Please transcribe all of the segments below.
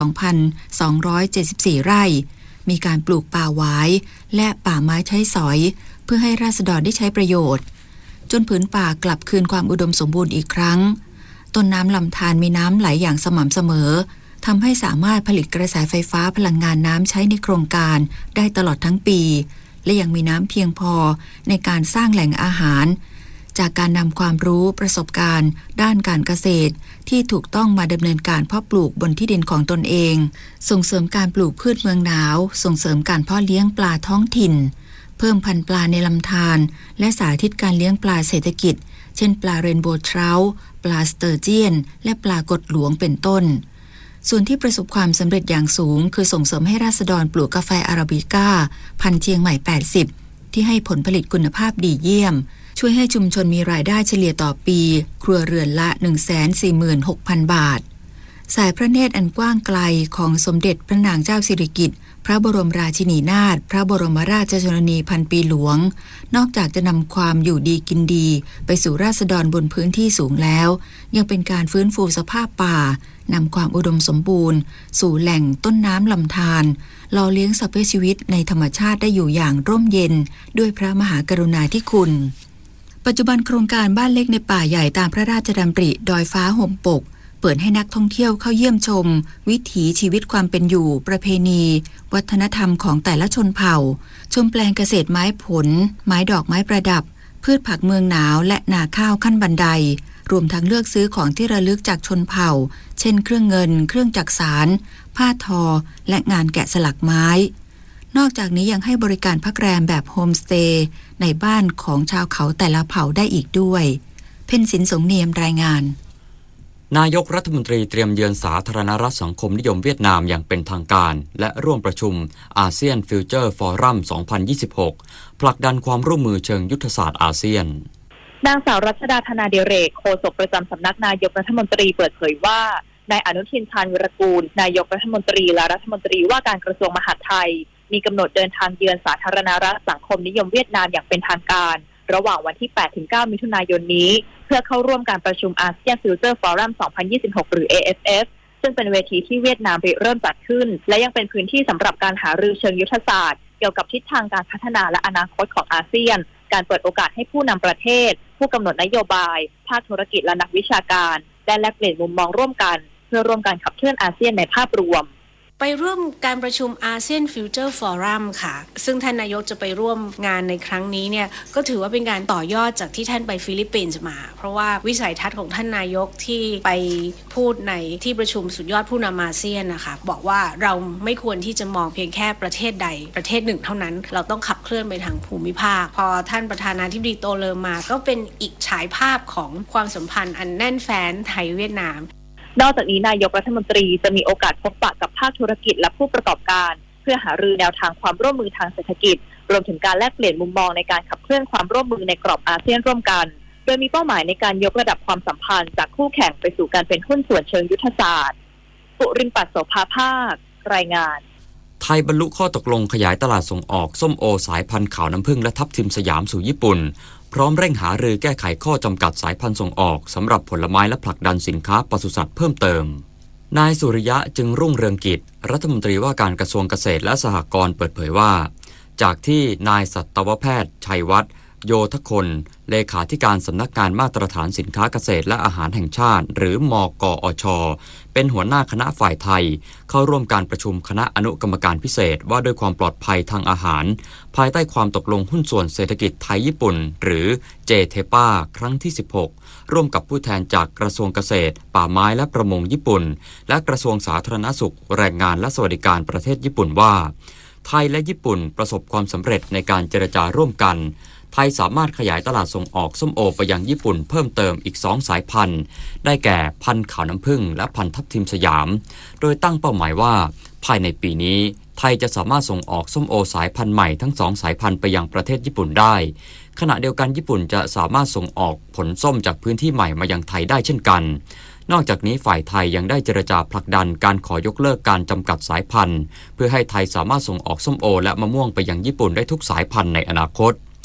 2,274 ไร่มีการปลูกป่าหวายและป่าไม้ใช้สอยเพื่อให้ราษฎรได้ใช้ประโยชน์จนผืนป่ากลับคืนความอุดมสมบูรณ์อีกครั้งต้นน้ำลำธารมีน้ำไหลอย่างสม่ำเสมอทำให้สามารถผลิตกระแสไฟฟ้าพลังงานน้ำใช้ในโครงการได้ตลอดทั้งปีและยังมีน้ำเพียงพอในการสร้างแหล่งอาหารจากการนำความรู้ประสบการณ์ด้านการเกษตรที่ถูกต้องมาดำเนินการเพาะปลูกบนที่ดินของตนเองส่งเสริมการปลูกพืชเมืองหนาวส่งเสริมการเพาะเลี้ยงปลาท้องถิ่นเพิ่มพันธุ์ปลาในลำธารและสาธิตการเลี้ยงปลาเศรษฐกิจเช่นปลาเรนโบว์เทราท์ปลาสเตอร์เจียนและปลากดหลวงเป็นต้นส่วนที่ประสบความสำเร็จอย่างสูงคือส่งเสริมให้ราษฎรปลูกกาแฟอาราบิก้าพันธุ์เชียงใหม่80ที่ให้ผลผลิตคุณภาพดีเยี่ยมช่วยให้ชุมชนมีรายได้เฉลี่ยต่อปีครัวเรือนละ 146,000 บาทสายพระเนตรอันกว้างไกลของสมเด็จพระนางเจ้าสิริกิติ์พระบรมราชินีนาถพระบรมราชชนนีพันปีหลวงนอกจากจะนำความอยู่ดีกินดีไปสู่ราษฎรบนพื้นที่สูงแล้วยังเป็นการฟื้นฟูสภาพป่านำความอุดมสมบูรณ์สู่แหล่งต้นน้ำลำธารหล่อเลี้ยงสัตว์ชีวิตในธรรมชาติได้อยู่อย่างร่มเย็นด้วยพระมหากรุณาธิคุณปัจจุบันโครงการบ้านเล็กในป่าใหญ่ตามพระราชดำริดอยฟ้าห่มปกเปิดให้นักท่องเที่ยวเข้าเยี่ยมชมวิถีชีวิตความเป็นอยู่ประเพณีวัฒนธรรมของแต่ละชนเผ่าชมแปลงเกษตรไม้ผลไม้ดอกไม้ประดับพืชผักเมืองหนาวและนาข้าวขั้นบันไดรวมทั้งเลือกซื้อของที่ระลึกจากชนเผ่าเช่นเครื่องเงินเครื่องจักสานผ้าทอและงานแกะสลักไม้นอกจากนี้ยังให้บริการพักแรมแบบโฮมสเตย์ในบ้านของชาวเขาแต่ละเผ่าได้อีกด้วยเพ็ญศิลป์สงเนียมรายงานนายกรัฐมนตรีเตรียมเยือนสาธารณรัฐสังคมนิยมเวียดนามอย่างเป็นทางการและร่วมประชุมอาเซียนฟิวเจอร์ฟอรัม 2026 ผลักดันความร่วมมือเชิงยุทธศาสตร์อาเซียนนางสาวรัชดาธนาดิเรกโฆษกประจำสำนักนายกรัฐมนตรีเปิดเผยว่านายอนุทินชาญวิรากูลนายกรัฐมนตรีและรัฐมนตรีว่าการกระทรวงมหาดไทยมีกำหนดเดินทางเยือนสาธารณรัฐสังคมนิยมเวียดนามอย่างเป็นทางการระหว่างวันที่ 8-9 มิถุนายนนี้เพื่อเข้าร่วมการประชุมอาเซียนฟิวเจอร์ฟอรัม 2026 หรือ AFF ซึ่งเป็นเวทีที่เวียดนามเริ่มจัดขึ้นและยังเป็นพื้นที่สำหรับการหารือเชิงยุทธศาสตร์เกี่ยวกับทิศทางการพัฒนาและอนาคตของอาเซียนการเปิดโอกาสให้ผู้นำประเทศผู้กำหนดนโยบายภาคธุรกิจและนักวิชาการได้แลกเปลี่ยนมุมมองร่วมกันเพื่อร่วมกันขับเคลื่อนอาเซียนในภาพรวมไปร่วมการประชุมอาเซียนฟิวเจอร์ฟอรัมค่ะซึ่งท่านนายกจะไปร่วมงานในครั้งนี้เนี่ยก็ถือว่าเป็นการต่อยอดจากที่ท่านไปฟิลิปปินส์มาเพราะว่าวิสัยทัศน์ของท่านนายกที่ไปพูดในที่ประชุมสุดยอดผู้นำอาเซียนนะคะบอกว่าเราไม่ควรที่จะมองเพียงแค่ประเทศใดประเทศหนึ่งเท่านั้นเราต้องขับเคลื่อนไปทางภูมิภาคพอท่านประธานาธิบดีโตเลอมาก็เป็นอีกฉายภาพของความสัมพันธ์อันแน่นแฟ้นไทยเวียดนามนอกจากนี้นายกรัฐมนตรีจะมีโอกาสพบปะกับภาคธุรกิจและผู้ประกอบการเพื่อหารือแนวทางความร่วมมือทางเศรษฐกิจรวมถึงการแลกเปลี่ยนมุมมองในการขับเคลื่อนความร่วมมือในกรอบอาเซียนร่วมกันโดยมีเป้าหมายในการยกระดับความสัมพันธ์จากคู่แข่งไปสู่การเป็นหุ้นส่วนเชิงยุทธศาสตร์สุรินทร์ปัตโสภาภาครายงานไทยบรรลุข้อตกลงขยายตลาดส่งออกส้มโอสายพันธุ์ขาวน้ำผึ้งและทับทิมสยามสู่ญี่ปุ่นพร้อมเร่งหารือแก้ไขข้อจำกัดสายพันธุ์ส่งออกสำหรับผลไม้และผลักดันสินค้าปศุสัตว์เพิ่มเติมนายสุริยะจึงรุ่งเรืองกิจรัฐมนตรีว่าการกระทรวงเกษตรและสหกรณ์เปิดเผยว่าจากที่นายสัตวแพทย์ชัยวัฒน์โยธคนเลขาธิการสำนักงานมาตรฐานสินค้าเกษตรและอาหารแห่งชาติหรือมกอช.เป็นหัวหน้าคณะฝ่ายไทยเข้าร่วมการประชุมคณะอนุกรรมการพิเศษว่าด้วยความปลอดภัยทางอาหารภายใต้ความตกลงหุ้นส่วนเศรษฐกิจไทยญี่ปุ่นหรือเจเทปาครั้งที่ 16ร่วมกับผู้แทนจากกระทรวงเกษตรป่าไม้และประมงญี่ปุ่นและกระทรวงสาธารณสุขแรงงานและสวัสดิการประเทศญี่ปุ่นว่าไทยและญี่ปุ่นประสบความสำเร็จในการเจรจาร่วมกันไทยสามารถขยายตลาดส่งออกส้มโอไปยังญี่ปุ่นเพิ่มเติมอีก2สายพันธุ์ได้แก่พันธุ์ขาวน้ำผึ้งและพันธุ์ทับทิมสยามโดยตั้งเป้าหมายว่าภายในปีนี้ไทยจะสามารถส่งออกส้มโอสายพันธุ์ใหม่ทั้ง2สายพันธุ์ไปยังประเทศญี่ปุ่นได้ขณะเดียวกันญี่ปุ่นจะสามารถส่งออกผลส้มจากพื้นที่ใหม่มายังไทยได้เช่นกันนอกจากนี้ฝ่ายไทยยังได้เจรจาผลักดันการขอยกเลิกการจำกัดสายพันธุ์เพื่อให้ไทยสามารถส่งออกส้มโอและมะม่วงไปยังญี่ปุ่นได้ทุกสายพันธุ์ในอนาคตค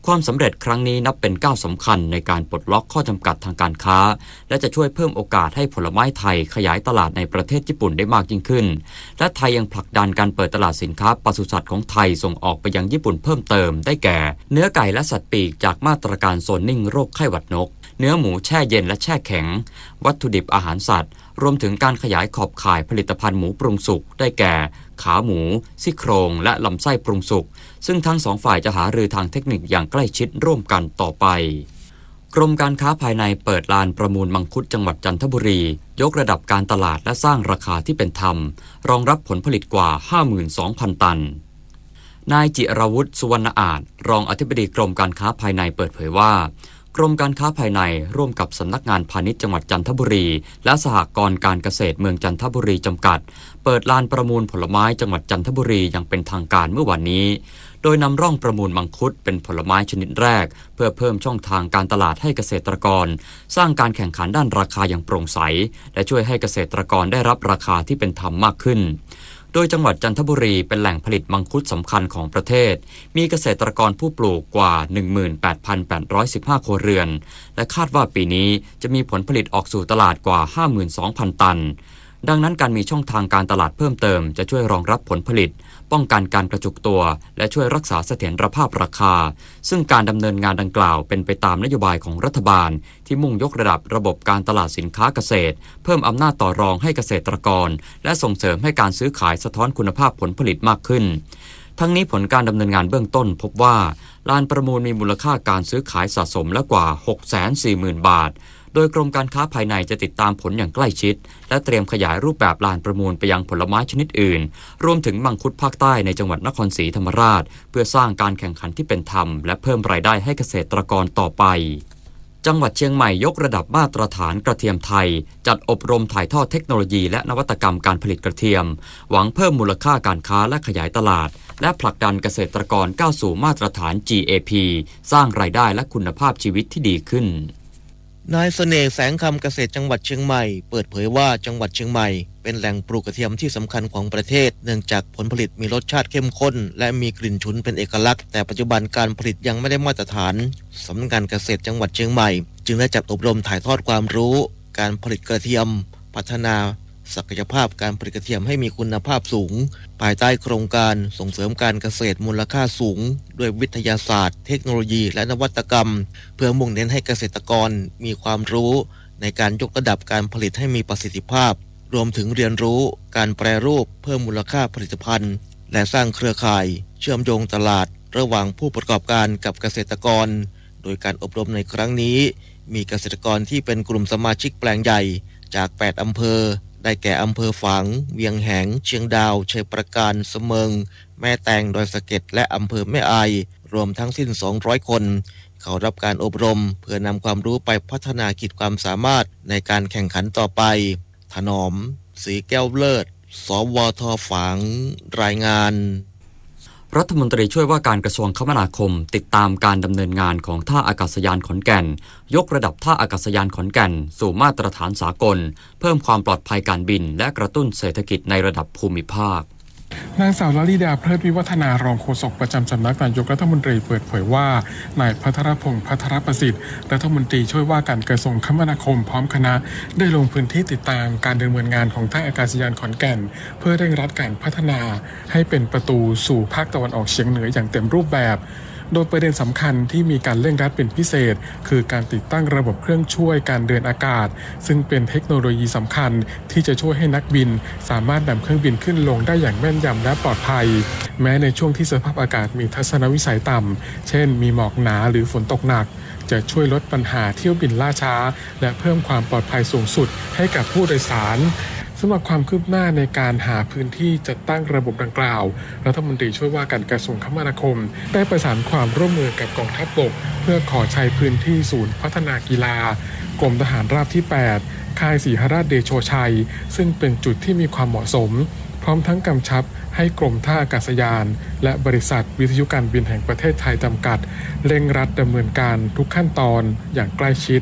ความสำเร็จครั้งนี้นับเป็นก้าวสำคัญในการปลดล็อกข้อจำกัดทางการค้าและจะช่วยเพิ่มโอกาสให้ผลไม้ไทยขยายตลาดในประเทศญี่ปุ่นได้มากยิ่งขึ้นและไทยยังผลักดันการเปิดตลาดสินค้าปศุสัตว์ของไทยส่งออกไปยังญี่ปุ่นเพิ่มเติมได้แก่เนื้อไก่และสัตว์ปีกจากมาตรการโซนนิ่งโรคไข้หวัดนกเนื้อหมูแช่เย็นและแช่แข็งวัตถุดิบอาหารสัตว์รวมถึงการขยายขอบข่ายผลิตภัณฑ์หมูปรุงสุกได้แก่ขาหมูซี่โครงและลำไส้ปรุงสุกซึ่งทั้งสองฝ่ายจะหารือทางเทคนิคอย่างใกล้ชิดร่วมกันต่อไปกรมการค้าภายในเปิดลานประมูลมังคุดจังหวัดจันทบุรียกระดับการตลาดและสร้างราคาที่เป็นธรรมรองรับผลผลิตกว่า 52,000 ตันนายจิรวุฒิสุวรรณอาจรองอธิบดีกรมการค้าภายในเปิดเผยว่ากรมการค้าภายในร่วมกับสำนักงานพาณิชย์จังหวัดจันทบุรีและสหกรณ์การเกษตรเมืองจันทบุรีจำกัดเปิดลานประมูลผลไม้จังหวัดจันทบุรีอย่างเป็นทางการเมื่อวานนี้โดยนำร่องประมูลมังคุดเป็นผลไม้ชนิดแรกเพื่อเพิ่มช่องทางการตลาดให้เกษตรกรสร้างการแข่งขันด้านราคาอย่างโปร่งใสและช่วยให้เกษตรกรได้รับราคาที่เป็นธรรมมากขึ้นโดยจังหวัดจันทบุรีเป็นแหล่งผลิตมังคุดสำคัญของประเทศมีเกษตรกรผู้ปลูกกว่า 18,815 ครัวเรือนและคาดว่าปีนี้จะมีผลผลิตออกสู่ตลาดกว่า 52,000 ตันดังนั้นการมีช่องทางการตลาดเพิ่มเติมจะช่วยรองรับผลผลิตป้องกันการกระจุกตัวและช่วยรักษาเสถียรภาพราคาซึ่งการดำเนินงานดังกล่าวเป็นไปตามนโยบายของรัฐบาลที่มุ่งยกระดับระบบการตลาดสินค้าเกษตรเพิ่มอำนาจต่อรองให้เกษตรกรและส่งเสริมให้การซื้อขายสะท้อนคุณภาพผลผลิตมากขึ้นทั้งนี้ผลการดำเนินงานเบื้องต้นพบว่าลานประมูลมีมูลค่าการซื้อขายสะสมแล้วกว่า 640,000 บาทโดยกรมการค้าภายในจะติดตามผลอย่างใกล้ชิดและเตรียมขยายรูปแบบลานประมูลไปยังผลไม้ชนิดอื่นรวมถึงมังคุดภาคใต้ในจังหวัดนครศรีธรรมราชเพื่อสร้างการแข่งขันที่เป็นธรรมและเพิ่มรายได้ให้เกษตรกรต่อไปจังหวัดเชียงใหม่ยกระดับมาตรฐานกระเทียมไทยจัดอบรมถ่ายทอดเทคโนโลยีและนวัตกรรมการผลิตกระเทียมหวังเพิ่มมูลค่าการค้าและขยายตลาดและผลักดันเกษตรกรก้าวสู่มาตรฐาน GAP สร้างรายได้และคุณภาพชีวิตที่ดีขึ้นนายเสน่ห์แสงคำเกษตรจังหวัดเชียงใหม่เปิดเผยว่าจังหวัดเชียงใหม่เป็นแหล่งปลูกกระเทียมที่สำคัญของประเทศเนื่องจากผลผลิตมีรสชาติเข้มข้นและมีกลิ่นฉุนเป็นเอกลักษณ์แต่ปัจจุบันการผลิตยังไม่ได้มาตรฐานสำนักงานเกษตรจังหวัดเชียงใหม่จึงได้จัดอบรมถ่ายทอดความรู้การผลิตกระเทียมพัฒนาศักยภาพการผลิตกระเทียมให้มีคุณภาพสูงภายใต้โครงการส่งเสริมการเกษตรมูลค่าสูงด้วยวิทยาศาสตร์เทคโนโลยีและนวัตกรรมเพื่อมุ่งเน้นให้เกษตรกรมีความรู้ในการยกระดับการผลิตให้มีประสิทธิภาพรวมถึงเรียนรู้การแปรรูปเพิ่มมูลค่าผลิตภัณฑ์และสร้างเครือข่ายเชื่อมโยงตลาดระหว่างผู้ประกอบการกับเกษตรกรโดยการอบรมในครั้งนี้มีเกษตรกรที่เป็นกลุ่มสมาชิกแปลงใหญ่จาก8อำเภอได้แก่อำเภอฝางเวียงแหงเชียงดาวชัยปราการเสมิงแม่แตงดอยสะเก็ดและอำเภอแม่อายรวมทั้งสิ้น200คนเขารับการอบรมเพื่อนำความรู้ไปพัฒนาขีดความสามารถในการแข่งขันต่อไปถนอมศรีแก้วเลิศสวท.ฝางรายงานรัฐมนตรีช่วยว่าการกระทรวงคมนาคมติดตามการดำเนินงานของท่าอากาศยานขอนแก่นยกระดับท่าอากาศยานขอนแก่นสู่มาตรฐานสากลเพิ่มความปลอดภัยการบินและกระตุ้นเศรษฐกิจในระดับภูมิภาคนางสาวลลิดาเพลิดวิวัฒนารองโฆษกประจำสำนักนายกรัฐมนตรีเปิดเผยว่านายภัทรพงษ์ภัทรประสิทธิ์รัฐมนตรีช่วยว่าการกระทรวงคมนาคมพร้อมคณะได้ลงพื้นที่ติดตามการดำเนินงานของท่าอากาศยานขอนแก่นเพื่อเร่งรัดการพัฒนาให้เป็นประตูสู่ภาคตะวันออกเฉียงเหนืออย่างเต็มรูปแบบโดยประเด็นสำคัญที่มีการเร่งรัดเป็นพิเศษคือการติดตั้งระบบเครื่องช่วยการเดินอากาศซึ่งเป็นเทคโนโลยีสำคัญที่จะช่วยให้นักบินสามารถนำเครื่องบินขึ้นลงได้อย่างแม่นยำและปลอดภัยแม้ในช่วงที่สภาพอากาศมีทัศนวิสัยต่ำเช่นมีหมอกหนาหรือฝนตกหนักจะช่วยลดปัญหาเที่ยวบินล่าช้าและเพิ่มความปลอดภัยสูงสุดให้กับผู้โดยสารสำหรับความคืบหน้าในการหาพื้นที่จัดตั้งระบบดังกล่าวรัฐมนตรีช่วยว่าการกระทรวงคมนาคมได้ประสานความร่วมมือกับกองทัพบกเพื่อขอใช้พื้นที่ศูนย์พัฒนากีฬากรมทหารราบที่8ค่ายศรีหราชเดโชชัยซึ่งเป็นจุดที่มีความเหมาะสมพร้อมทั้งกำชับให้กรมท่าอากาศยานและบริษัทวิทยุการบินแห่งประเทศไทยจำกัดเร่งรัดดำเนินการทุกขั้นตอนอย่างใกล้ชิด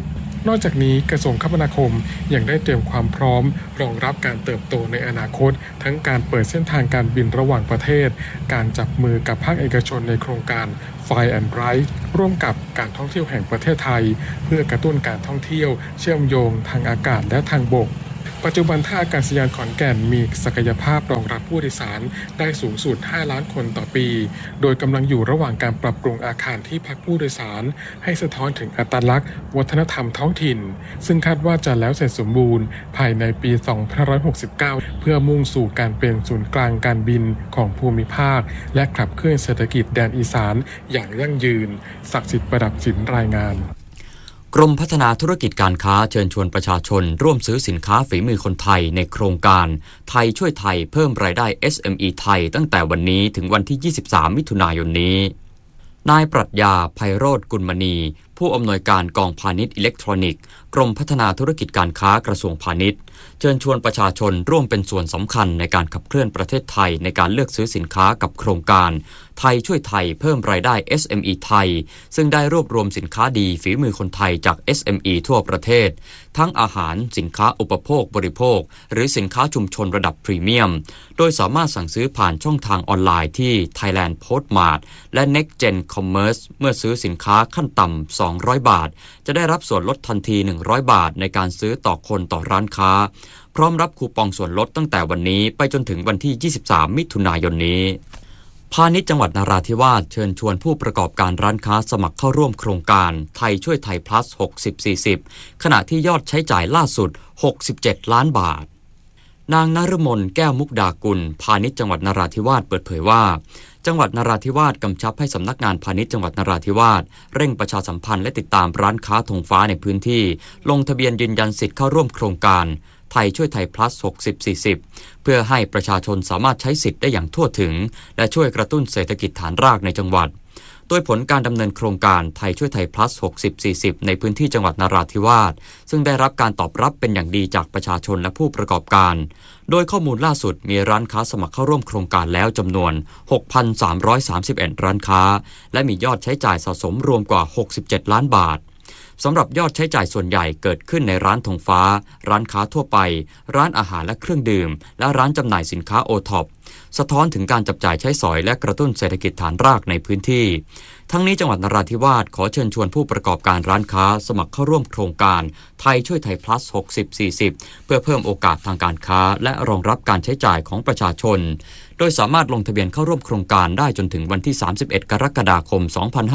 นอกจากนี้กระทรวงคมนาคมยังได้เตรียมความพร้อมรองรับการเติบโตในอนาคตทั้งการเปิดเส้นทางการบินระหว่างประเทศการจับมือกับภาคเอกชนในโครงการ Fly and Ride ร่วมกับการท่องเที่ยวแห่งประเทศไทยเพื่อกระตุ้นการท่องเที่ยวเชื่อมโยงทางอากาศและทางบกปัจจุบันท่าอากาศยานขอนแก่นมีศักยภาพรองรับผู้โดยสารได้สูงสุด 5 ล้านคนต่อปีโดยกำลังอยู่ระหว่างการปรับปรุงอาคารที่พักผู้โดยสารให้สะท้อนถึงอัตลักษณ์วัฒนธรรมท้องถิ่นซึ่งคาดว่าจะแล้วเสร็จสมบูรณ์ภายในปี2569เพื่อมุ่งสู่การเป็นศูนย์กลางการบินของภูมิภาคและขับเคลื่อนเศรษฐกิจแดนอีสานอย่างยั่งยืนศักดิ์สิทธิ์ประดับสินรายงานกรมพัฒนาธุรกิจการค้าเชิญชวนประชาชนร่วมซื้อสินค้าฝีมือคนไทยในโครงการไทยช่วยไทยเพิ่มรายได้ SME ไทยตั้งแต่วันนี้ถึงวันที่23มิถุนายนนี้นายปรัชญาไพโรจน์กุลมณีผู้อำนวยการกองพาณิชย์อิเล็กทรอนิกส์กรมพัฒนาธุรกิจการค้ากระทรวงพาณิชย์เชิญชวนประชาชนร่วมเป็นส่วนสำคัญในการขับเคลื่อนประเทศไทยในการเลือกซื้อสินค้ากับโครงการไทยช่วยไทยเพิ่มรายได้ SME ไทยซึ่งได้รวบรวมสินค้าดีฝีมือคนไทยจาก SME ทั่วประเทศทั้งอาหารสินค้าอุปโภคบริโภคหรือสินค้าชุมชนระดับพรีเมียมโดยสามารถสั่งซื้อผ่านช่องทางออนไลน์ที่ Thailand Postmart และ Next Gen Commerce เมื่อซื้อสินค้าขั้นต่ำ200 บาทจะได้รับส่วนลดทันที100 บาทในการซื้อต่อคนต่อร้านค้าพร้อมรับคูปองส่วนลดตั้งแต่วันนี้ไปจนถึงวันที่23มิถุนายนนี้พาณิชย์จังหวัดนราธิวาสเชิญชวนผู้ประกอบการร้านค้าสมัครเข้าร่วมโครงการไทยช่วยไทย plus 60-40 ขณะที่ยอดใช้จ่ายล่าสุด67ล้านบาทนางนฤมลแก้วมุกดากุลพาณิชย์จังหวัดนราธิวาสเปิดเผยว่าจังหวัดนราธิวาสกำชับให้สำนักงานพาณิชย์จังหวัดนราธิวาสเร่งประชาสัมพันธ์และติดตามร้านค้าธงฟ้าในพื้นที่ลงทะเบียนยืนยันสิทธิ์เข้าร่วมโครงการไทยช่วยไทย plus 60-40 เพื่อให้ประชาชนสามารถใช้สิทธิ์ได้อย่างทั่วถึงและช่วยกระตุ้นเศรษฐกิจฐานรากในจังหวัดโดยผลการดำเนินโครงการไทยช่วยไทย plus 60-40 ในพื้นที่จังหวัดนราธิวาสซึ่งได้รับการตอบรับเป็นอย่างดีจากประชาชนและผู้ประกอบการโดยข้อมูลล่าสุดมีร้านค้าสมัครเข้าร่วมโครงการแล้วจำนวน 6,331 ร้านค้าและมียอดใช้จ่ายสะสมรวมกว่า67ล้านบาทสำหรับยอดใช้จ่ายส่วนใหญ่เกิดขึ้นในร้านธงฟ้าร้านค้าทั่วไปร้านอาหารและเครื่องดื่มและร้านจำหน่ายสินค้าโอท็อปสะท้อนถึงการจับจ่ายใช้สอยและกระตุ้นเศรษฐกิจฐานรากในพื้นที่ทั้งนี้จังหวัดนราธิวาสขอเชิญชวนผู้ประกอบการร้านค้าสมัครเข้าร่วมโครงการไทยช่วยไทย plus 60-40 เพื่อเพิ่มโอกาสทางการค้าและรองรับการใช้จ่ายของประชาชนโดยสามารถลงทะเบียนเข้าร่วมโครงการได้จนถึงวันที่31กรกฎาคม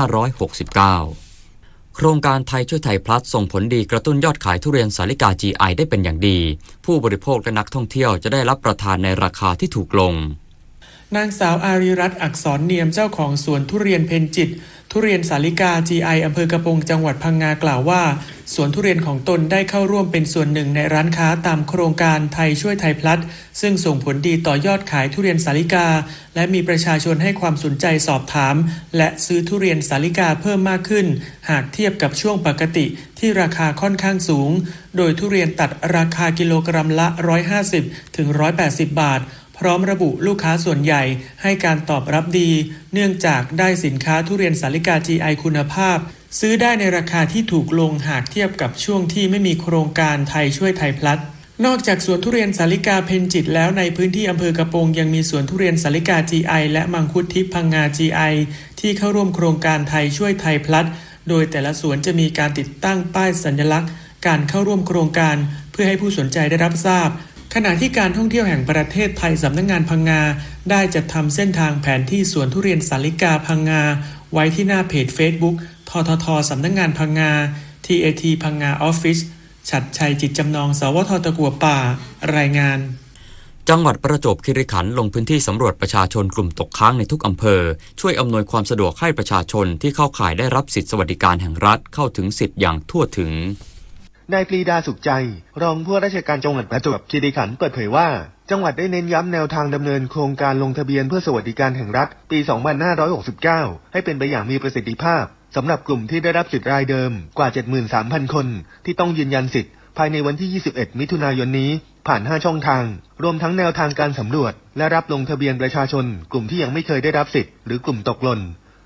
2569โครงการไทยช่วยไทย plus ส่งผลดีกระตุ้นยอดขายทุเรียนสาลิกา GI ได้เป็นอย่างดีผู้บริโภคและนักท่องเที่ยวจะได้รับประทานในราคาที่ถูกลงนางสาวอารีรัตน์อักษรเนียมเจ้าของสวนทุเรียนเพ็ญจิตทุเรียนสาลิกา GI อำเภอกระโปรงจังหวัดพังงากล่าวว่าสวนทุเรียนของตนได้เข้าร่วมเป็นส่วนหนึ่งในร้านค้าตามโครงการไทยช่วยไทย plus ซึ่งส่งผลดีต่อยอดขายทุเรียนสาลิกาและมีประชาชนให้ความสนใจสอบถามและซื้อทุเรียนสาลิกาเพิ่มมากขึ้นหากเทียบกับช่วงปกติที่ราคาค่อนข้างสูงโดยทุเรียนตัดราคากิโลกรัมละ150ถึง180 บาทพร้อมระบุลูกค้าส่วนใหญ่ให้การตอบรับดีเนื่องจากได้สินค้าทุเรียนสาลิกา GI คุณภาพซื้อได้ในราคาที่ถูกลงหากเทียบกับช่วงที่ไม่มีโครงการไทยช่วยไทย plus นอกจากสวนทุเรียนสาลิกาเพ็ญจิตแล้วในพื้นที่อำเภอกระโปรงยังมีสวนทุเรียนสาลิกา GI และมังคุดทิพย์พังงา GI ที่เข้าร่วมโครงการไทยช่วยไทย plus โดยแต่ละสวนจะมีการติดตั้งป้ายสัญลักษณ์การเข้าร่วมโครงการเพื่อให้ผู้สนใจได้รับทราบขณะที่การท่องเที่ยวแห่งประเทศไทยสำนักงานพังงาได้จัดทำเส้นทางแผนที่สวนทุเรียนสาลิกาพังงาไว้ที่หน้าเพจ Facebook ททท.สำนักงานพังงา TAT พังงาออฟฟิศฉัตรชัยจิตจำนองสวท.ตะกั่วป่ารายงานจังหวัดประจวบคีรีขันธ์ลงพื้นที่สำรวจประชาชนกลุ่มตกค้างในทุกอำเภอช่วยอำนวยความสะดวกให้ประชาชนที่เข้าข่ายได้รับสิทธิสวัสดิการแห่งรัฐเข้าถึงสิทธิ์อย่างทั่วถึงนายปรีดาสุขใจรองผู้ว่าราชการจังหวัดประจวบคีรีขันธ์เปิดเผยว่าจังหวัดได้เน้นย้ำแนวทางดำเนินโครงการลงทะเบียนเพื่อสวัสดิการแห่งรัฐปี 2569 ให้เป็นไปอย่างมีประสิทธิภาพสำหรับกลุ่มที่ได้รับสิทธิ์รายเดิมกว่า 73,000 คนที่ต้องยืนยันสิทธิ์ภายในวันที่ 21 มิถุนายนนี้ผ่าน 5 ช่องทางรวมทั้งแนวทางการสำรวจและรับลงทะเบียนประชาชนกลุ่มที่ยังไม่เคยได้รับสิทธิ์หรือกลุ่มตกหล่น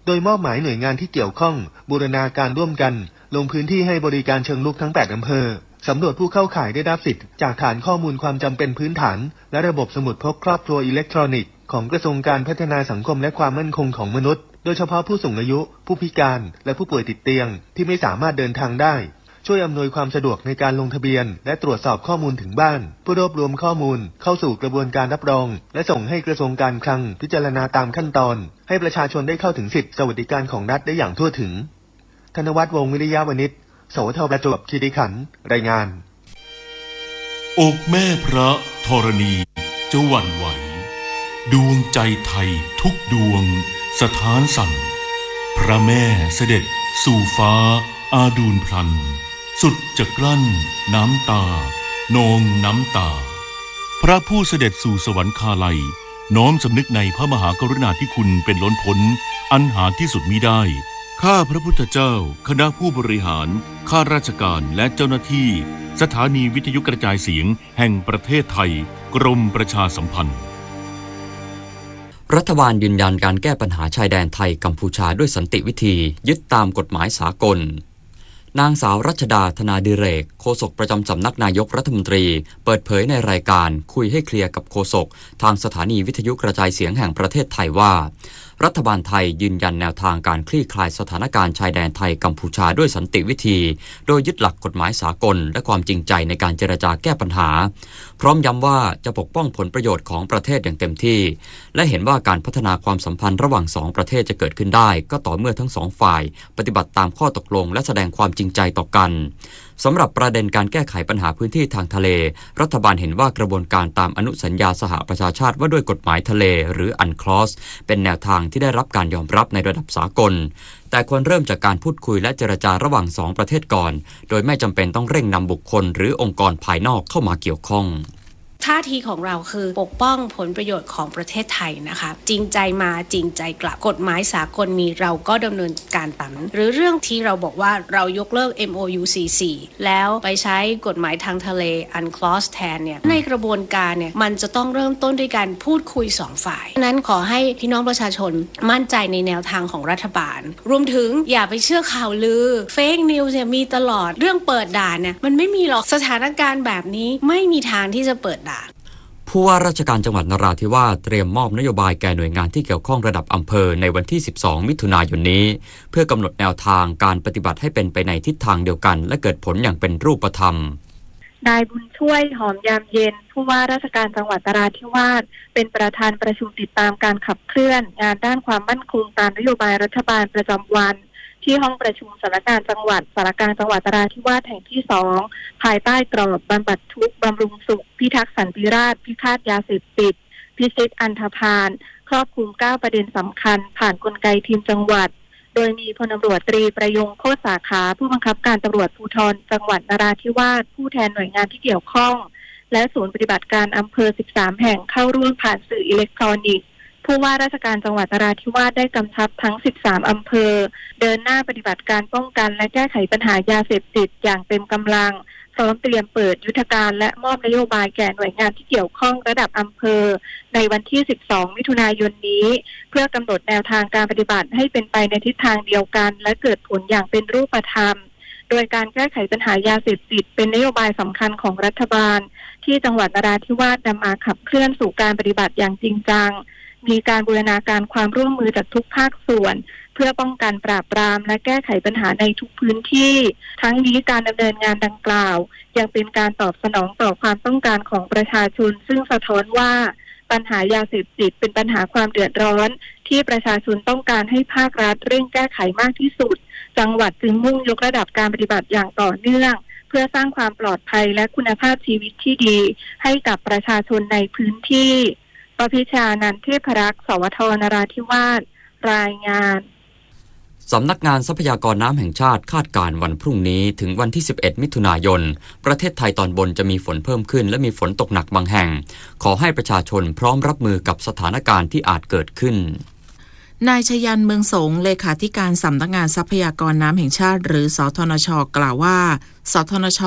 โดยมอบหมายหน่วยงานที่เกี่ยวข้องบูรณาการร่วมกันลงพื้นที่ให้บริการเชิงรุกทั้ง8อำเภอสำรวจผู้เข้าข่ายได้รับสิทธิ์จากฐานข้อมูลความจำเป็นพื้นฐานและระบบสมุดพกครอบครัวอิเล็กทรอนิกส์ของกระทรวงการพัฒนาสังคมและความมั่นคงของมนุษย์โดยเฉพาะผู้สูงอายุผู้พิการและผู้ป่วยติดเตียงที่ไม่สามารถเดินทางได้ช่วยอำนวยความสะดวกในการลงทะเบียนและตรวจสอบข้อมูลถึงบ้านเพื่อรวบรวมข้อมูลเข้าสู่กระบวนการรับรองและส่งให้กระทรวงการคลังพิจารณาตามขั้นตอนให้ประชาชนได้เข้าถึงสิทธิสวัสดิการของรัฐได้อย่างทั่วถึงธนวัฒน์ วงศ์วิริยะวณิช สวทประจวบคีรีขันธ์รายงานอกแม่พระธรณีจะหวั่นไหวดวงใจไทยทุกดวงสถานสั่นพระแม่เสด็จสู่ฟ้าอาดูลพลันสุดจะกลั้นน้ำตานองน้ำตาพระผู้เสด็จสู่สวรรคาลัยน้อมสำนึกในพระมหากรุณาธิคุณเป็นล้นพ้นอันหาที่สุดมิได้ข้าพระพุทธเจ้าคณะผู้บริหารข้าราชการและเจ้าหน้าที่สถานีวิทยุกระจายเสียงแห่งประเทศไทยกรมประชาสัมพันธ์รัฐบาลยืนยันการแก้ปัญหาชายแดนไทยกัมพูชาด้วยสันติวิธียึดตามกฎหมายสากลนางสาวรัชดาธนาดิเรกโฆษกประจำสำนักนายกรัฐมนตรีเปิดเผยในรายการคุยให้เคลียร์กับโฆษกทางสถานีวิทยุกระจายเสียงแห่งประเทศไทยว่ารัฐบาลไทยยืนยันแนวทางการคลี่คลายสถานการณ์ชายแดนไทยกัมพูชาด้วยสันติวิธีโดยยึดหลักกฎหมายสากลและความจริงใจในการเจรจาแก้ปัญหาพร้อมย้ำว่าจะปกป้องผลประโยชน์ของประเทศอย่างเต็มที่และเห็นว่าการพัฒนาความสัมพันธ์ระหว่าง2ประเทศจะเกิดขึ้นได้ก็ต่อเมื่อทั้ง2ฝ่ายปฏิบัติตามข้อตกลงและแสดงความจริงใจต่อกันสำหรับประเด็นการแก้ไขปัญหาพื้นที่ทางทะเลรัฐบาลเห็นว่ากระบวนการตามอนุสัญญาสหประชาชาติว่าด้วยกฎหมายทะเลหรือ UNCLOS เป็นแนวทางที่ได้รับการยอมรับในระดับสากลแต่ควรเริ่มจากการพูดคุยและเจรจาระหว่าง2ประเทศก่อนโดยไม่จำเป็นต้องเร่งนำบุคคลหรือองค์กรภายนอกเข้ามาเกี่ยวข้องท่าทีของเราคือปกป้องผลประโยชน์ของประเทศไทยนะคะจริงใจมาจริงใจกลับกฎหมายสากลมีเราก็ดำเนินการตามนั้นหรือเรื่องที่เราบอกว่าเรายกเลิก MOU 44แล้วไปใช้กฎหมายทางทะเล UNCLOS แทนเนี่ยในกระบวนการเนี่ยมันจะต้องเริ่มต้นด้วยการพูดคุย2ฝ่ายนั้นขอให้พี่น้องประชาชนมั่นใจในแนวทางของรัฐบาลรวมถึงอย่าไปเชื่อข่าวลือ Fake News เนี่ยมีตลอดเรื่องเปิดด่านเนี่ยมันไม่มีหรอกสถานการณ์แบบนี้ไม่มีทางที่จะเปิดด่านผู้ว่าราชการจังหวัดนราธิวาสเตรียมมอบนโยบายแก่หน่วยงานที่เกี่ยวข้องระดับอำเภอในวันที่12มิถุนายนนี้เพื่อกำหนดแนวทางการปฏิบัติให้เป็นไปในทิศทางเดียวกันและเกิดผลอย่างเป็นรูปธรรมนายบุญช่วยหอมยามเย็นผู้ว่าราชการจังหวัดนราธิวาสเป็นประธานประชุมติดตามการขับเคลื่อนงานด้านความมั่นคงตามนโยบายรัฐบาลประจำวันที่ห้องประชุมสำนักงานจังหวัดสารกลางจังหวัดนราธิวาสแห่งที่2ภายใต้กรอบบำบัดทุกข์บำรุงสุขพิทักษ์สันติราษฎร์พิฆาตยาเสพติดพิชิตอันธพาลครอบคลุม9ประเด็นสำคัญผ่านกลไกทีมจังหวัดโดยมีพลตำรวจตรีประยงโคตรสาขาผู้บังคับการตำรวจภูธรจังหวัดนราธิวาสผู้แทนหน่วยงานที่เกี่ยวข้องและศูนย์ปฏิบัติการอำเภอ13แห่งเข้าร่วมผ่านสื่ออิเล็กทรอนิกส์ผู้ว่าราชการจังหวัดนราธิวาสได้กำชับทั้ง13อำเภอเดินหน้าปฏิบัติการป้องกันและแก้ไขปัญหายาเสพติดอย่างเต็มกำลังพร้อมเตรียมเปิดยุทธการและมอบนโยบายแก่หน่วยงานที่เกี่ยวข้องระดับอำเภอในวันที่12มิถุนายนนี้เพื่อกำหนดแนวทางการปฏิบัติให้เป็นไปในทิศทางเดียวกันและเกิดผลอย่างเป็นรูปธรรมโดยการแก้ไขปัญหายาเสพติดเป็นนโยบายสำคัญของรัฐบาลที่จังหวัดนราธิวาสนำมาขับเคลื่อนสู่การปฏิบัติอย่างจริงจังมีการบูรณาการความร่วมมือจากทุกภาคส่วนเพื่อป้องกันปราบปรามและแก้ไขปัญหาในทุกพื้นที่ทั้งนี้การดำเนินงานดังกล่าวยังเป็นการตอบสนองต่อความต้องการของประชาชนซึ่งสะท้อนว่าปัญหายาเสพติดเป็นปัญหาความเดือดร้อนที่ประชาชนต้องการให้ภาครัฐเร่งแก้ไขมากที่สุดจังหวัดจึงมุ่งยกระดับการปฏิบัติอย่างต่อเนื่องเพื่อสร้างความปลอดภัยและคุณภาพชีวิตที่ดีให้กับประชาชนในพื้นที่ปพิชานันท์เทพรักษ์สวทนราธิวาสรายงานสำนักงานทรัพยากรน้ำแห่งชาติคาดการณ์วันพรุ่งนี้ถึงวันที่11มิถุนายนประเทศไทยตอนบนจะมีฝนเพิ่มขึ้นและมีฝนตกหนักบางแห่งขอให้ประชาชนพร้อมรับมือกับสถานการณ์ที่อาจเกิดขึ้นนายชยันเมืองสงเลขาธิการสำนักงานทรัพยากรน้ำแห่งชาติหรือสทนช.กล่าวว่าสทนช.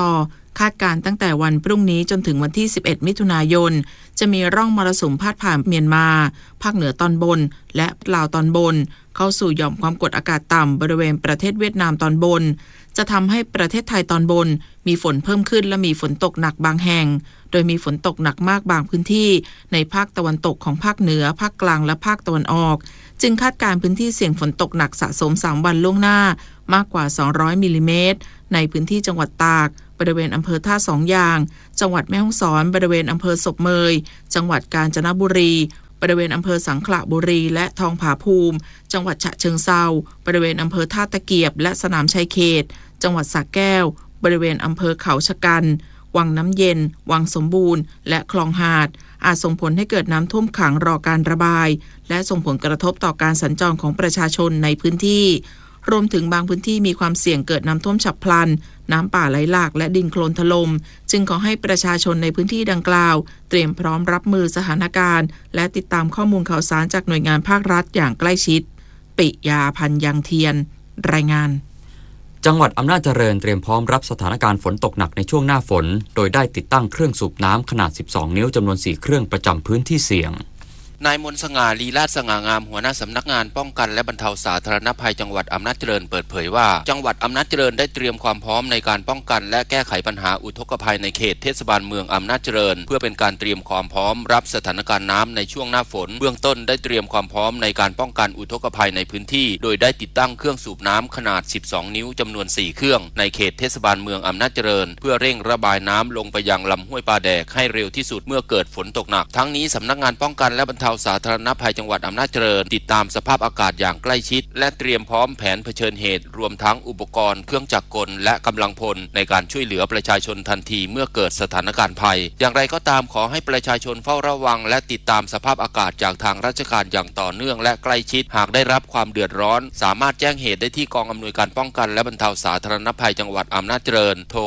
คาดการณ์ตั้งแต่วันพรุ่งนี้จนถึงวันที่11มิถุนายนจะมีร่องมรสุมพาดผ่านเมียนมาภาคเหนือตอนบนและลาวตอนบนเข้าสู่หย่อมความกดอากาศต่ำบริเวณประเทศเวียดนามตอนบนจะทำให้ประเทศไทยตอนบนมีฝนเพิ่มขึ้นและมีฝนตกหนักบางแห่งโดยมีฝนตกหนักมากบางพื้นที่ในภาคตะวันตกของภาคเหนือภาคกลางและภาคตะวันออกจึงคาดการณ์พื้นที่เสี่ยงฝนตกหนักสะสม3วันล่วงหน้ามากกว่า200มิลลิเมตรในพื้นที่จังหวัดตากบริเวณอำเภอท่าสองยางจังหวัดแม่ฮ่องสอนบริเวณอำเภอศพเมยจังหวัดกาญจนบุรีบริเวณอำเภอสังขละบุรีและทองผาภูมิจังหวัดฉะเชิงเทราบริเวณอำเภอท่าตะเกียบและสนามชัยเขตจังหวัดสระแก้วบริเวณอำเภอเขาชะกันวังน้ำเย็นวังสมบูรณ์และคลองหาดอาจส่งผลให้เกิดน้ำท่วมขังรอการระบายและส่งผลกระทบต่อการสัญจรของประชาชนในพื้นที่รวมถึงบางพื้นที่มีความเสี่ยงเกิดน้ำท่วมฉับพลันน้ำป่าไหลหลากและดินโคลนถล่มจึงขอให้ประชาชนในพื้นที่ดังกล่าวเตรียมพร้อมรับมือสถานการณ์และติดตามข้อมูลข่าวสารจากหน่วยงานภาครัฐอย่างใกล้ชิดปิยาพันธ์ยังเทียนรายงานจังหวัดอำนาจเจริญเตรียมพร้อมรับสถานการณ์ฝนตกหนักในช่วงหน้าฝนโดยได้ติดตั้งเครื่องสูบน้ำขนาด12นิ้วจำนวน4เครื่องประจำพื้นที่เสี่ยงนายมนต์สง่าลีลาศสง่างามหัวหน้าสำนักงานป้องกันและบรรเทาสาธารณภัยจังหวัดอำนาจเจริญเปิดเผยว่าจังหวัดอำนาจเจริญได้เตรียมความพร้อมในการป้องกันและแก้ไขปัญหาอุทกภัยในเขตเทศบาลเมืองอำนาจเจริญเพื่อเป็นการเตรียมความพร้อมรับสถานการณ์น้ำในช่วงหน้าฝนเบื้องต้นได้เตรียมความพร้อมในการป้องกันอุทกภัยในพื้นที่โดยได้ติดตั้งเครื่องสูบน้ำขนาด12นิ้วจำนวน4เครื่องในเขตเทศบาลเมืองอำนาจเจริญเพื่อเร่งระบายน้ำลงไปยังลำห้วยปลาแดกให้เร็วที่สุดเมื่อเกิดฝนตกหนักทั้งนี้สำนักงานป้องกันและบรรเทาสาธารณภัยจังหวัดอำนาจเจริญติดตามสภาพอากาศอย่างใกล้ชิดและเตรียมพร้อมแผนเผชิญเหตุรวมทั้งอุปกรณ์เครื่องจักรกลและกำลังพลในการช่วยเหลือประชาชนทันทีเมื่อเกิดสถานการณ์ภัยอย่างไรก็ตามขอให้ประชาชนเฝ้าระวังและติดตามสภาพอากาศจากทางราชการอย่างต่อเนื่องและใกล้ชิดหากได้รับความเดือดร้อนสามารถแจ้งเหตุได้ที่กองอำนวยการป้องกันและบรรเทาสาธารณภัยจังหวัดอำนาจเจริญโทร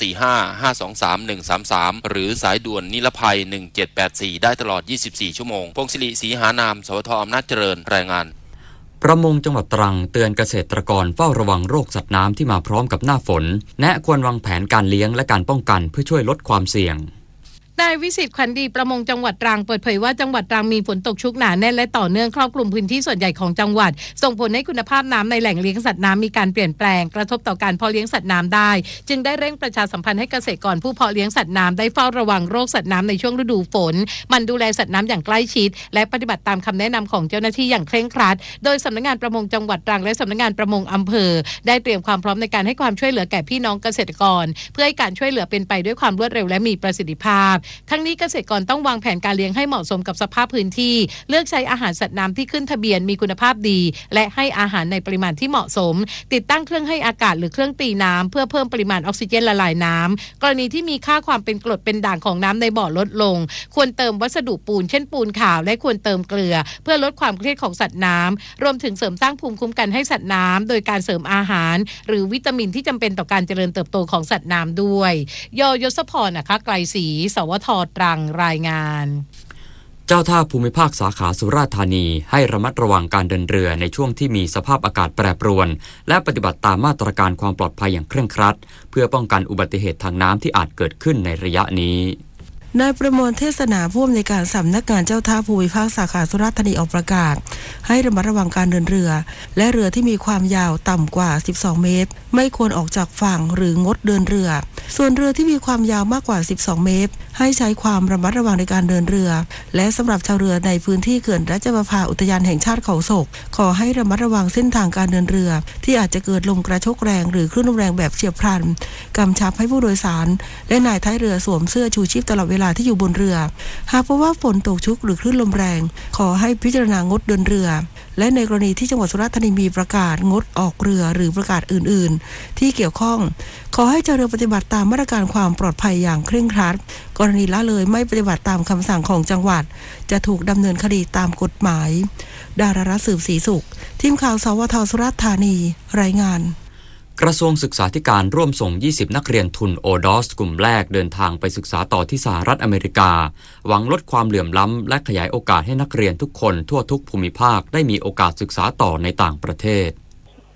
045-523-133หรือสายด่วนนิรภัย1784ได้ตลอด24ชั่วโมงพงศิริศรีหานามสวทอำนาจเจริญรายงานประมงจังหวัดตรังเตือนเกษตรกรเฝ้าระวังโรคสัตว์น้ำที่มาพร้อมกับหน้าฝนแนะควรวางแผนการเลี้ยงและการป้องกันเพื่อช่วยลดความเสี่ยงนายวิสิทธิ์ขวัญดีประมงจังหวัดตรังเปิดเผยว่าจังหวัดตรังมีฝนตกชุกหนาแน่นและต่อเนื่องครอบคลุมพื้นที่ส่วนใหญ่ของจังหวัดส่งผลให้คุณภาพน้ำในแหล่งเลี้ยงสัตว์น้ำมีการเปลี่ยนแปลงกระทบต่อการเพาะเลี้ยงสัตว์น้ำได้จึงได้เร่งประชาสัมพันธ์ให้เกษตรกรผู้เพาะเลี้ยงสัตว์น้ำได้เฝ้าระวังโรคสัตว์น้ำในช่วงฤดูฝนมันดูแลสัตว์น้ำอย่างใกล้ชิดและปฏิบัติตามคำแนะนำของเจ้าหน้าที่อย่างเคร่งครัดโดยสำนักงานประมงจังหวัดตรังและสำนักงานประมงอำเภอได้เตรียมความพร้อมในการให้ความช่วยเหลือแก่พี่น้องเกษตรกรเพื่อให้การช่วยเหลือเป็นไปด้วยความรวดเร็วและมีประสิทธิภาพทั้งนี้เกษตรกรต้องวางแผนการเลี้ยงให้เหมาะสมกับสภาพพื้นที่เลือกใช้อาหารสัตว์น้ำที่ขึ้นทะเบียนมีคุณภาพดีและให้อาหารในปริมาณที่เหมาะสมติดตั้งเครื่องให้อากาศหรือเครื่องตีน้ำเพื่อเพิ่มปริมาณออกซิเจนละลายน้ำกรณีที่มีค่าความเป็นกรดเป็นด่างของน้ำในบ่อลดลงควรเติมวัสดุปูนเช่นปูนขาวและควรเติมเกลือเพื่อลดความเครียดของสัตว์น้ำรวมถึงเสริมสร้างภูมิคุ้มกันให้สัตว์น้ำโดยการเสริมอาหารหรือวิตามินที่จำเป็นต่อการเจริญเติบโตของสัตว์น้ำด้วยยศพรนะคะไกลศรีสวทตรังรายงานเจ้าท่าภูมิภาคสาขาสุราษฎร์ธานีให้ระมัดระวังการเดินเรือในช่วงที่มีสภาพอากาศแปรปรวนและปฏิบัติตามมาตรการความปลอดภัยอย่างเคร่งครัดเพื่อป้องกันอุบัติเหตุทางน้ำที่อาจเกิดขึ้นในระยะนี้นายประมวลเทศนาผู้อำนวยการสำนักงานเจ้าท่าภูมิภาคสาขาสุราษฎร์ธานีออกประกาศให้ระมัดระวังการเดินเรือและเรือที่มีความยาวต่ำกว่า12เมตรไม่ควรออกจากฝั่งหรืองดเดินเรือส่วนเรือที่มีความยาวมากกว่า12เมตรให้ใช้ความระมัดระวังในการเดินเรือและสำหรับชาวเรือในพื้นที่เขื่อนราชประภาอุทยานแห่งชาติเขาศกขอให้ระมัดระวังเส้นทางการเดินเรือที่อาจจะเกิดลมกระโชกแรงหรือคลื่นลมแรงแบบเฉียบพลันกำชับให้ผู้โดยสารและนายท้ายเรือสวมเสื้อชูชีพตลอดเวลาที่อยู่บนเรือหากพบว่าฝนตกชุกหรือคลื่นลมแรงขอให้พิจารณางดเดินเรือและในกรณีที่จังหวัดสุราษฎร์ธานีมีประกาศงดออกเรือหรือประกาศอื่นๆที่เกี่ยวข้องขอให้เจ้าเรือปฏิบัติตามมาตรการความปลอดภัยอย่างเคร่งครัดกรณีละเลยไม่ปฏิบัติตามคำสั่งของจังหวัดจะถูกดำเนินคดีตามกฎหมายดารารัตน์สืบศรีสุขทีมข่าวสวท.สุราษฎร์ธานีรายงานกระทรวงศึกษาธิการร่วมส่ง20นักเรียนทุนโอดอสกลุ่มแรกเดินทางไปศึกษาต่อที่สหรัฐอเมริกาหวังลดความเหลื่อมล้ำและขยายโอกาสให้นักเรียนทุกคนทั่วทุกภูมิภาคได้มีโอกาสศึกษาต่อในต่างประเทศ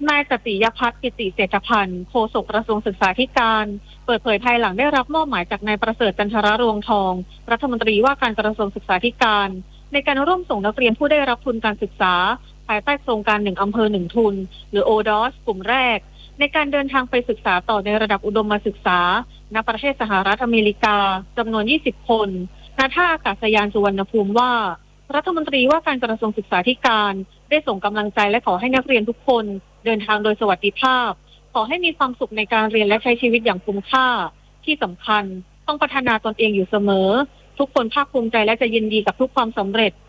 นายสติยพัฒน์กิติเศรษฐพันธ์โฆษกกระทรวงศึกษาธิการเปิดเผยภายหลังได้รับมอบหมายจากนายประเสริฐจันทรรวงทองรัฐมนตรีว่าการกระทรวงศึกษาธิการในการร่วมส่งนักเรียนผู้ได้รับทุนการศึกษาภายใต้โครงการ1อำเภอ1ทุนหรือ ODOS กลุ่มแรกในการเดินทางไปศึกษาต่อในระดับอุดมศึกษาณประเทศสหรัฐอเมริกาจำนวน20คนณท่าอากาศยานสุวรรณภูมิว่ารัฐมนตรีว่าการกระทรวงศึกษาธิการได้ส่งกำลังใจและขอให้นักเรียนทุกคนเดินทางโดยสวัสดิภาพขอให้มีความสุขในการเรียนและใช้ชีวิตอย่างคุ้มค่าที่สำคัญต้องพัฒนาตนเองอยู่เสมอทุกคนภาคภูมิใจและจะยินดีกับทุกความสำเร็จ